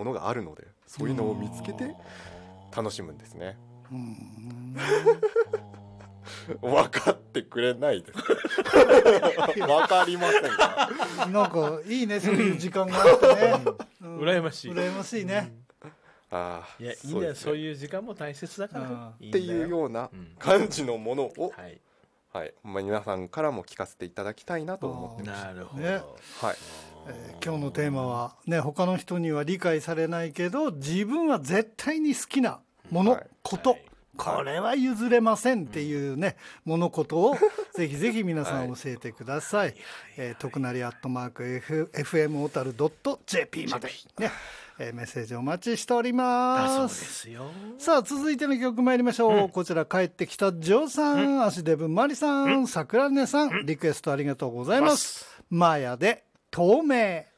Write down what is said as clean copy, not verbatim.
のがあるので、そういうのを見つけて楽しむんですね。分かってくれないです分かりませんか。 なんかいいね、そういう時間があってね、 羨ましい。 羨ましいね。 いや、いいんだよ、そういう時間も大切だからっていうような感じのものを、皆さんからも聞かせていただきたいなと思ってます。 なるほど、 今日のテーマはね、他の人には理解されないけど自分は絶対に好きなもの、こと、これは譲れませんっていうね、物事をぜひぜひ皆さん教えてください。徳成@fm 小樽.jp までね、メッセージお待ちしております。 そうですよ。 さあ続いての曲参りましょう。こちら帰ってきたジョーさん、足デブマリさん、桜根さん、リクエストありがとうございます。マーヤで透明。